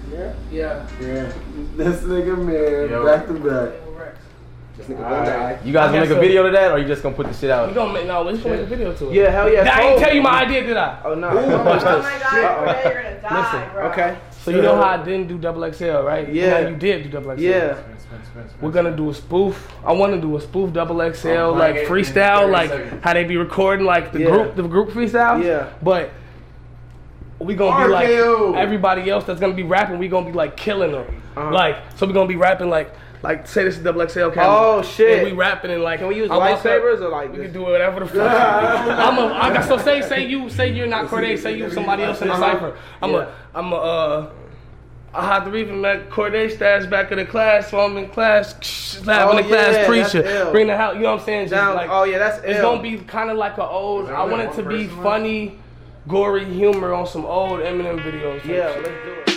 Yeah. This nigga, man, back to back. This nigga gonna die. You guys gonna make a video to that, or you just gonna put the shit out? We gonna make a video to it. Yeah, hell yeah. I ain't tell you my idea, did I? Oh no. Oh my God, Corday, you're gonna die, Listen, bro. Okay. So you know how I didn't do XXL, right? Yeah. You did do XXL. Yeah. We're gonna do a spoof. I want to do a spoof XXL, like freestyle, like how they be recording, like the group freestyle. Yeah. But we gonna be like everybody else that's gonna be rapping. We gonna be like killing them. Like so we gonna be rapping like say this is XXL camera. Oh shit. And we rapping and like. Can we use lightsabers or like? We can do whatever the fuck. So say you're not Corday. Say you somebody else in the cipher. I had to even make Corday stats back in the class, so I'm in class, having the class preacher, bring the house. You know what I'm saying? Just like, that's it's gonna be kind of like an old. I want it to be funny, gory humor on some old Eminem videos. Yeah, let's do it.